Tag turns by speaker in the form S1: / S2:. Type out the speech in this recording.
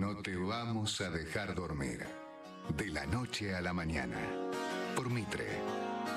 S1: No te vamos a dejar dormir. De la noche a la mañana. Por Mitre.